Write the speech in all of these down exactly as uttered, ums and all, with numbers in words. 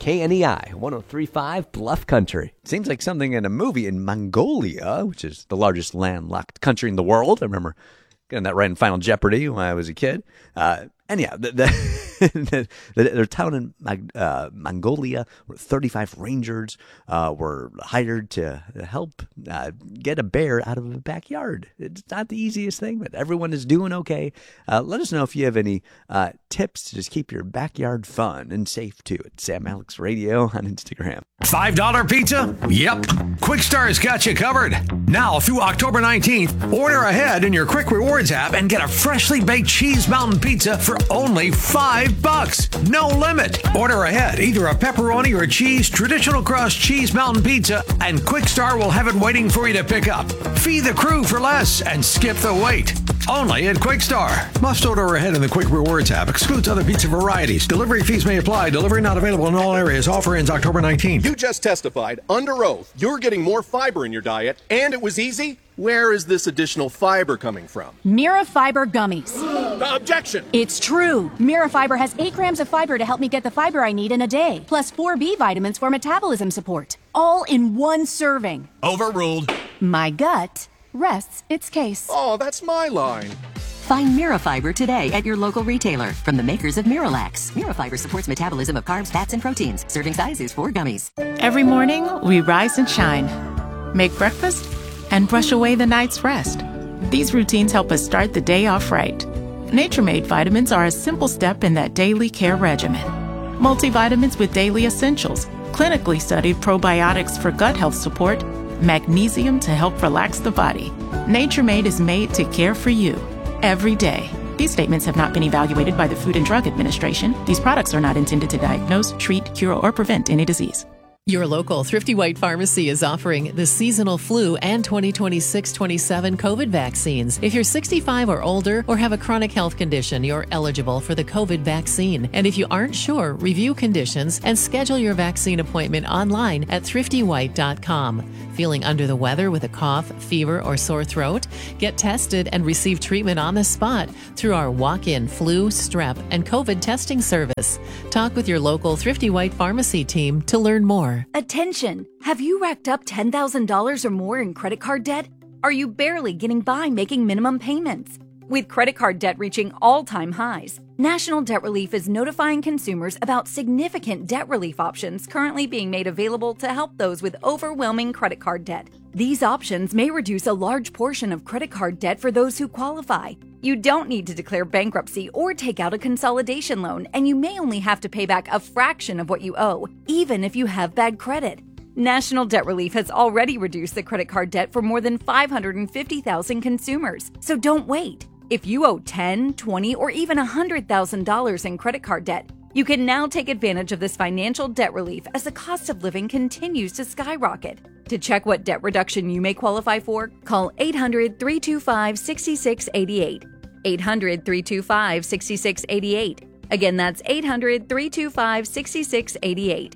K N E I, one oh three point five Bluff Country. Seems like something in a movie in Mongolia, which is the largest landlocked country in the world. I remember getting that right in Final Jeopardy when I was a kid. Uh, and yeah, the, the, the, their town in uh, Mongolia, where thirty-five rangers uh, were hired to help uh, get a bear out of a backyard. It's not the easiest thing, but everyone is doing okay. Uh, let us know if you have any uh, tips to just keep your backyard fun and safe too at Sam Alex Radio on Instagram. five dollar pizza? Yep. Quick Star's got you covered. Now through October nineteenth, order ahead in your Quick Rewards app and get a freshly baked cheese mountain pizza for only five bucks. No limit. Order ahead either a pepperoni or cheese traditional crust cheese mountain pizza, and Quick Star will have it waiting for you to pick up. Feed the crew for less and skip the wait. Only at Quick Star. Must order ahead in the Quick Rewards app. Excludes other pizza varieties. Delivery fees may apply. Delivery not available in all areas. Offer ends October nineteenth. You just testified under oath you're getting more fiber in your diet, and it was easy. Where is this additional fiber coming from? Mirafiber gummies. Objection! It's true. Mirafiber has eight grams of fiber to help me get the fiber I need in a day, plus four B vitamins for metabolism support. All in one serving. Overruled. My gut rests its case. Oh, that's my line. Find Mirafiber today at your local retailer from the makers of Miralax. Mirafiber supports metabolism of carbs, fats, and proteins. Serving size is four gummies. Every morning, we rise and shine, make breakfast, and brush away the night's rest. These routines help us start the day off right. Nature-Made vitamins are a simple step in that daily care regimen. Multivitamins with daily essentials, clinically studied probiotics for gut health support, magnesium to help relax the body. Nature-Made is made to care for you every day. These statements have not been evaluated by the Food and Drug Administration. These products are not intended to diagnose, treat, cure, or prevent any disease. Your local Thrifty White Pharmacy is offering the seasonal flu and twenty twenty-six twenty-seven COVID vaccines. If you're sixty-five or older or have a chronic health condition, you're eligible for the COVID vaccine. And if you aren't sure, review conditions and schedule your vaccine appointment online at thrifty white dot com. Feeling under the weather with a cough, fever, or sore throat? Get tested and receive treatment on the spot through our walk-in flu, strep, and COVID testing service. Talk with your local Thrifty White Pharmacy team to learn more. Attention! Have you racked up ten thousand dollars or more in credit card debt? Are you barely getting by making minimum payments? With credit card debt reaching all-time highs, National Debt Relief is notifying consumers about significant debt relief options currently being made available to help those with overwhelming credit card debt. These options may reduce a large portion of credit card debt for those who qualify. You don't need to declare bankruptcy or take out a consolidation loan, and you may only have to pay back a fraction of what you owe, even if you have bad credit. National Debt Relief has already reduced the credit card debt for more than five hundred fifty thousand consumers, so don't wait. If you owe ten thousand dollars, twenty thousand dollars, or even one hundred thousand dollars in credit card debt, you can now take advantage of this financial debt relief as the cost of living continues to skyrocket. To check what debt reduction you may qualify for, call eight hundred, three two five, six six eight eight. eight hundred, three two five, six six eight eight. Again, that's eight hundred, three two five, six six eight eight.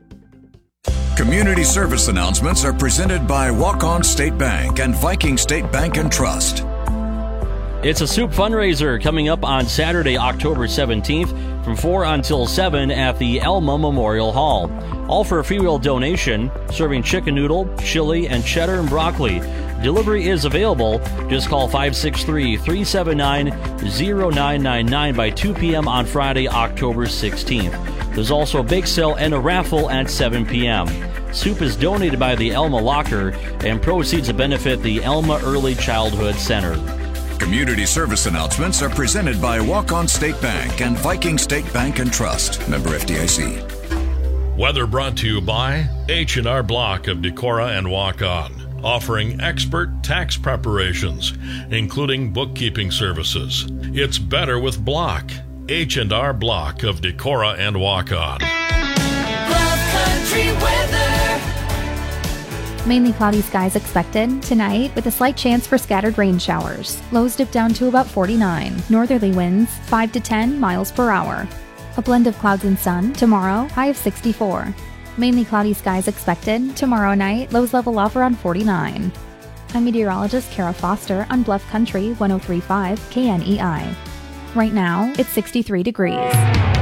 Community service announcements are presented by Walk-On State Bank and Viking State Bank and Trust. It's a soup fundraiser coming up on Saturday, October seventeenth from four until seven at the Elma Memorial Hall. All for a freewill donation, serving chicken noodle, chili, and cheddar and broccoli. Delivery is available. Just call five six three, three seven nine, zero nine nine nine by two p.m. on Friday, October sixteenth. There's also a bake sale and a raffle at seven p.m. Soup is donated by the Elma Locker, and proceeds to benefit the Elma Early Childhood Center. Community service announcements are presented by Walk-On State Bank and Viking State Bank and Trust. Member F D I C. Weather brought to you by H and R Block of Decorah and Walk-On, offering expert tax preparations, including bookkeeping services. It's better with Block. H and R Block of Decorah and Walk-On. Bluff Country weather. Mainly cloudy skies expected tonight with a slight chance for scattered rain showers. Lows dip down to about forty-nine. Northerly winds five to ten miles per hour. A blend of clouds and sun tomorrow, high of sixty-four. Mainly cloudy skies expected tomorrow night, lows level off around forty-nine. I'm meteorologist Kara Foster on Bluff Country one oh three point five K N E I. Right now, it's sixty-three degrees.